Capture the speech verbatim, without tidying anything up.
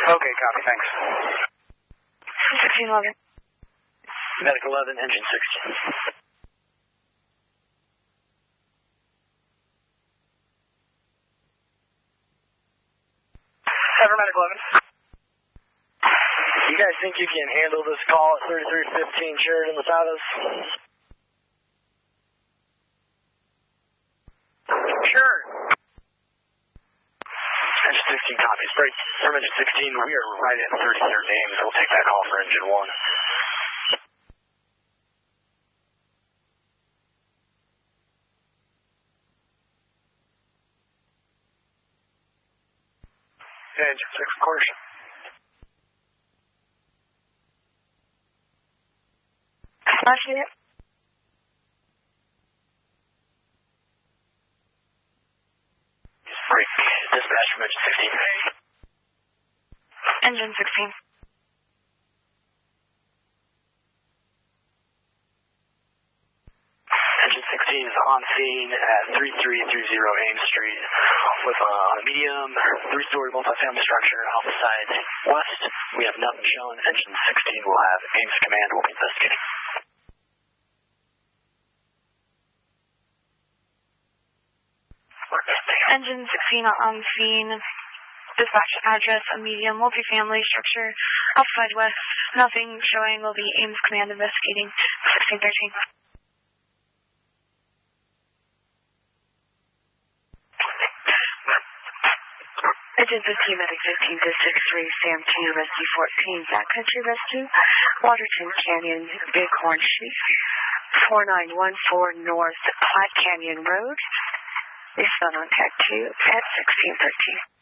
Okay, copy, thanks. sixteen eleven. Medic eleven, engine sixteen. Ever Medic eleven. You guys think you can handle this call at thirty-three fifteen Sheridan Lasadas? Sure. Engine sixteen copies. Break. From engine sixteen, we are right at thirty-third Ames. We'll take that call for engine one. Engine six, caution. Flash it. Break. Dispatch from engine sixteen. Engine sixteen. Engine sixteen is on scene at thirty-three thirty Ames Street with a, on a medium, three-story multifamily structure off the side west. We have nothing shown. Engine sixteen will have Ames Command will be investigating. Engine sixteen on scene. Dispatch address, a medium multifamily structure outside west. Nothing showing will be Ames Command investigating. sixteen thirteen. Engine fifteen, Medic fifteen to six three, Sam two, Rescue fourteen, Backcountry Rescue, Waterton Canyon, Bighorn Sheep, four nine one four North Platte Canyon Road. Is on tag two at sixteen thirteen.